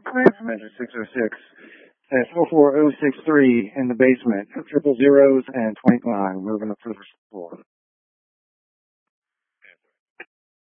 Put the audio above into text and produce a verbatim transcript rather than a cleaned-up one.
Commander six oh six. At four four oh six three in the basement, triple zeros and twenty-nine, moving up to the first floor.